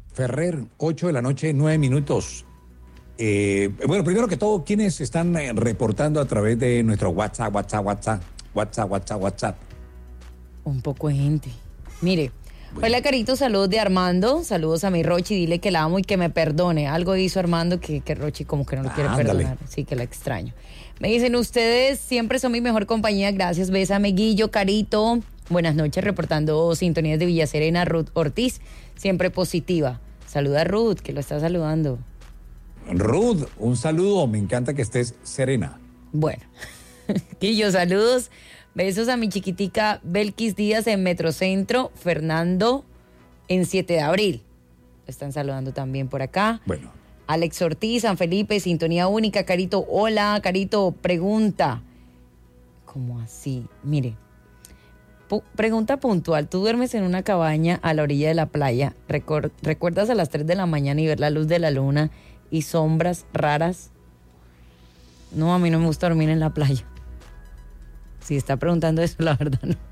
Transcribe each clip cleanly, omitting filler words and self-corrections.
Ferrer, 8 de la noche, 9 minutos. Bueno, primero que todo, ¿quiénes están reportando a través de nuestro WhatsApp? Un poco de gente. Mire, Bueno. hola Carito, saludos de Armando, saludos a mi Rochi, dile que la amo y que me perdone. Algo hizo Armando que Rochi como que no lo quiere Ándale. perdonar, sí que la extraño. Me dicen, ustedes siempre son mi mejor compañía, gracias, bésame Guillo, Carito. Buenas noches, reportando sintonías de Villa Serena, Ruth Ortiz, siempre positiva. Saluda a Ruth, que lo está saludando. Ruth, un saludo, me encanta que estés serena. Bueno, Guillo, saludos. Besos a mi chiquitica Belkis Díaz en Metrocentro, Fernando en 7 de abril. Lo están saludando también por acá. Bueno, Alex Ortiz, San Felipe, sintonía única. Carito, hola, Carito, pregunta. ¿Cómo así? Mire, pregunta puntual. ¿Tú duermes en una cabaña a la orilla de la playa? ¿Recuerdas a las 3 de la mañana y ver la luz de la luna y sombras raras? No, a mí no me gusta dormir en la playa. Si está preguntando eso, la verdad no.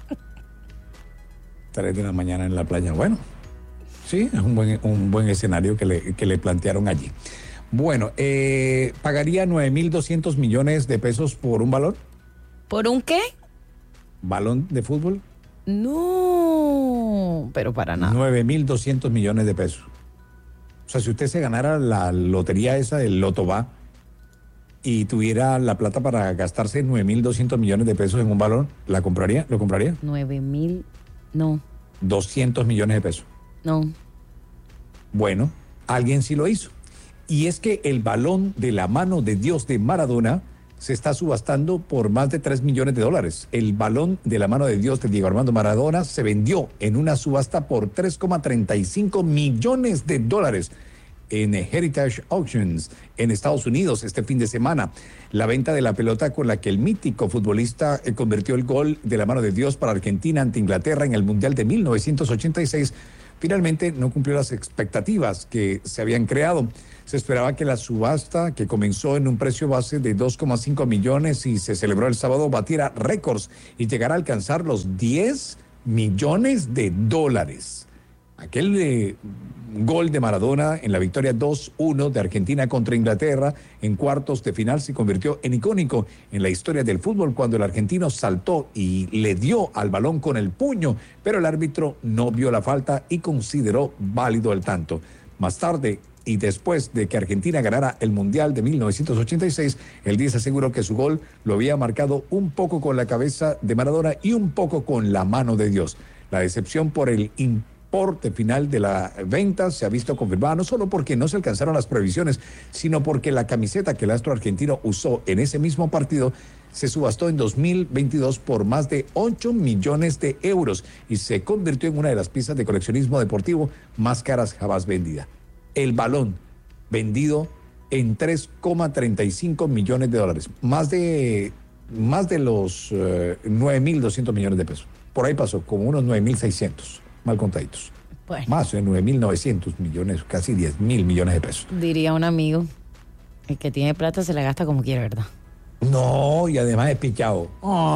3 de la mañana en la playa. Bueno, sí, es un buen escenario que le plantearon allí. Bueno, ¿pagaría 9.200 millones de pesos por un balón? ¿Por un qué? ¿Balón de fútbol? No, pero para nada. 9.200 millones de pesos. O sea, si usted se ganara la lotería esa del Loto Va y tuviera la plata para gastarse 9.200 millones de pesos en un balón, ¿la compraría? ¿Lo compraría? 9,000, no, 200 millones de pesos. no. Bueno, alguien sí lo hizo. Y es que el balón de la mano de Dios de Maradona se está subastando por más de 3 millones de dólares. El balón de la mano de Dios de Diego Armando Maradona se vendió en una subasta por 3,35 millones de dólares en Heritage Auctions en Estados Unidos este fin de semana. La venta de la pelota con la que el mítico futbolista convirtió el gol de la mano de Dios para Argentina ante Inglaterra en el Mundial de 1986 finalmente no cumplió las expectativas que se habían creado. Se esperaba que la subasta, que comenzó en un precio base de 2,5 millones y se celebró el sábado, batiera récords y llegara a alcanzar los 10 millones de dólares. Aquel gol de Maradona en la victoria 2-1 de Argentina contra Inglaterra en cuartos de final se convirtió en icónico en la historia del fútbol cuando el argentino saltó y le dio al balón con el puño, pero el árbitro no vio la falta y consideró válido el tanto. Más tarde y después de que Argentina ganara el Mundial de 1986, el 10 aseguró que su gol lo había marcado un poco con la cabeza de Maradona y un poco con la mano de Dios. La decepción por el importe final de la venta se ha visto confirmada no solo porque no se alcanzaron las previsiones, sino porque la camiseta que el astro argentino usó en ese mismo partido se subastó en 2022 por más de 8 millones de euros y se convirtió en una de las piezas de coleccionismo deportivo más caras jamás vendida. El balón vendido en 3,35 millones de dólares, más de los 9.200 millones de pesos. Por ahí pasó, como unos 9.600, mal contaditos. Bueno, Más de 9.900 millones, casi 10.000 millones de pesos. diría un amigo, el que tiene plata se la gasta como quiere, ¿verdad? No, y además es pichado.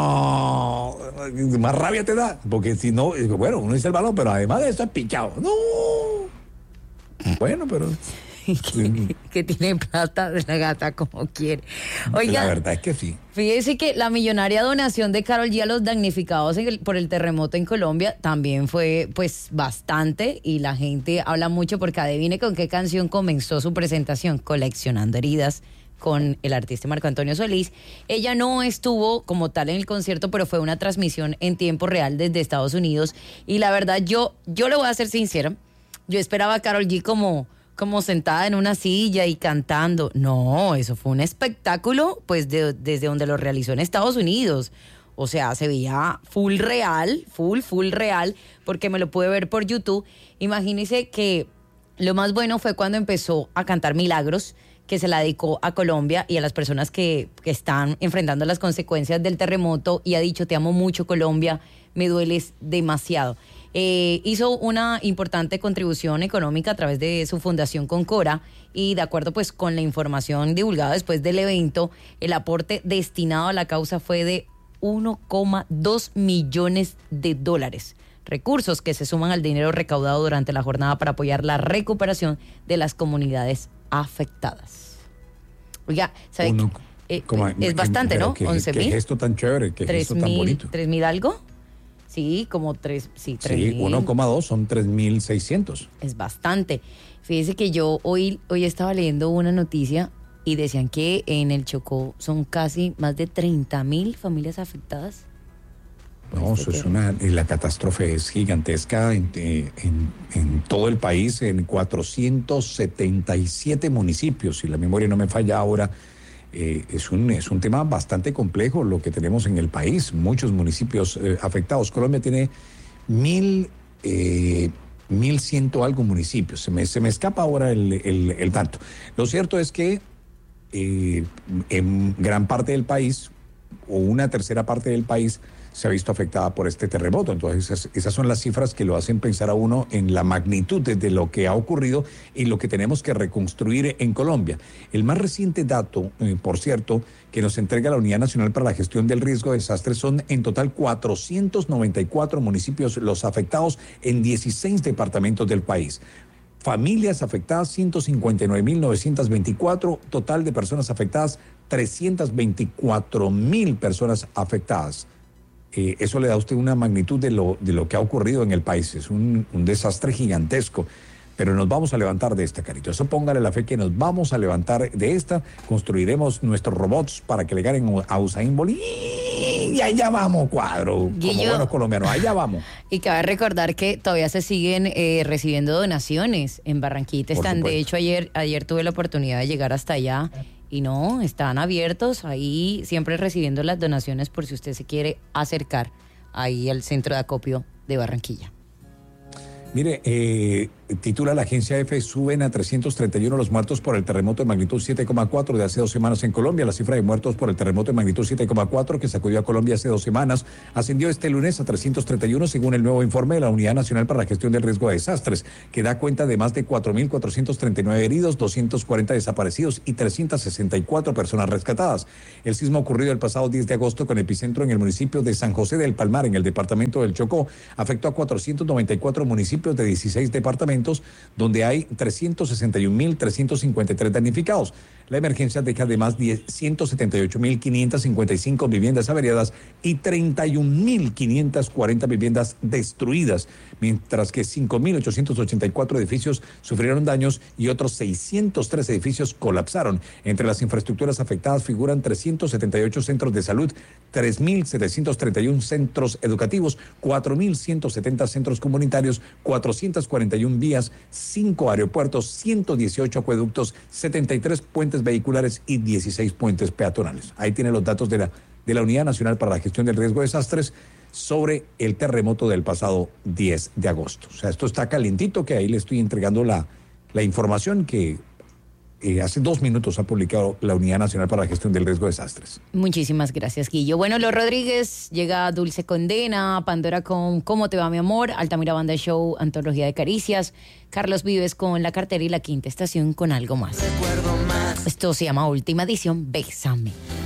Oh, más rabia te da, porque si no, bueno, uno dice el balón, pero además de eso es pichado. No. Bueno, pero que tiene plata se la gasta como quiere. la Oiga, verdad es que sí. fíjese que la millonaria donación de Karol G a los damnificados por el terremoto en Colombia también fue pues bastante y la gente habla mucho porque adivine con qué canción comenzó su presentación, Coleccionando Heridas, con el artista Marco Antonio Solís. Ella no estuvo como tal en el concierto, pero fue una transmisión en tiempo real desde Estados Unidos y la verdad yo le voy a ser sincera, yo esperaba a Karol G como sentada en una silla y cantando. No, eso fue un espectáculo, pues desde donde lo realizó en Estados Unidos. O sea, se veía full real, full real, porque me lo pude ver por YouTube. Imagínense que lo más bueno fue cuando empezó a cantar Milagros, que se la dedicó a Colombia y a las personas que están enfrentando las consecuencias del terremoto y ha dicho, te amo mucho Colombia, me dueles demasiado. Hizo una importante contribución económica a través de su fundación Concora y de acuerdo pues con la información divulgada después del evento, el aporte destinado a la causa fue de 1,2 millones de dólares. recursos que se suman al dinero recaudado durante la jornada para apoyar la recuperación de las comunidades afectadas. Oiga, ¿sabe? Es bastante, ¿no? 11.000. Qué gesto tan chévere, qué gesto tan bonito. 3.000 algo. Sí, como 3. Sí, 1,2 son 3.600. Es bastante. Fíjese que yo hoy estaba leyendo una noticia y decían que en el Chocó son casi más de 30.000 familias afectadas. No, eso es la catástrofe es gigantesca en todo el país, en 477 municipios, si la memoria no me falla ahora. Es un tema bastante complejo lo que tenemos en el país, muchos municipios afectados. Colombia tiene 1.100 algo municipios, se me escapa ahora el tanto. Lo cierto es que en gran parte del país, o una tercera parte del país, se ha visto afectada por este terremoto. Entonces, esas son las cifras que lo hacen pensar a uno en la magnitud de lo que ha ocurrido y lo que tenemos que reconstruir en Colombia. El más reciente dato, por cierto, que nos entrega la Unidad Nacional para la Gestión del Riesgo de Desastres, son en total 494 municipios los afectados en 16 departamentos del país. Familias afectadas, 159.924, total de personas afectadas, 324.000 personas afectadas. Eso le da a usted una magnitud de lo que ha ocurrido en el país. Es un desastre gigantesco. Pero nos vamos a levantar de esta, Carito. Eso póngale la fe que nos vamos a levantar de esta. Construiremos nuestros robots para que le ganen a Usain Bolt. Y allá vamos, cuadro. Guillo, como buenos colombianos, allá vamos. Y cabe recordar que todavía se siguen recibiendo donaciones en Barranquita. De hecho, ayer tuve la oportunidad de llegar hasta allá. Y no, están abiertos ahí, siempre recibiendo las donaciones por si usted se quiere acercar ahí al centro de acopio de Barranquilla. Mire, titula la agencia EFE, suben a 331 los muertos por el terremoto de magnitud 7,4 de hace 2 semanas en Colombia. La cifra de muertos por el terremoto de magnitud 7,4 que sacudió a Colombia hace 2 semanas ascendió este lunes a 331 según el nuevo informe de la Unidad Nacional para la Gestión del Riesgo de Desastres, que da cuenta de más de 4.439 heridos, 240 desaparecidos y 364 personas rescatadas. El sismo ocurrido el pasado 10 de agosto con epicentro en el municipio de San José del Palmar, en el departamento del Chocó, afectó a 494 municipios de 16 departamentos, donde hay 361.353 damnificados. La emergencia deja además 178.555 viviendas averiadas y 31.540 viviendas destruidas, mientras que 5.884 edificios sufrieron daños y otros 603 edificios colapsaron. Entre las infraestructuras afectadas figuran 378 centros de salud, 3.731 centros educativos, 4.170 centros comunitarios, 441 vías, 5 aeropuertos, 118 acueductos, 73 puentes vehiculares y 16 puentes peatonales. Ahí tiene los datos de la Unidad Nacional para la Gestión del Riesgo de Desastres sobre el terremoto del pasado 10 de agosto. O sea, esto está calientito, que ahí le estoy entregando la información que hace 2 minutos ha publicado la Unidad Nacional para la Gestión del Riesgo de Desastres. Muchísimas gracias, Guillo. Bueno, Los Rodríguez, llega Dulce Condena, Pandora con ¿Cómo te va, mi amor?, Altamira Banda Show, Antología de Caricias, Carlos Vives con La Cartera y La Quinta Estación con Algo Más. Esto se llama Última Edición, Bésame.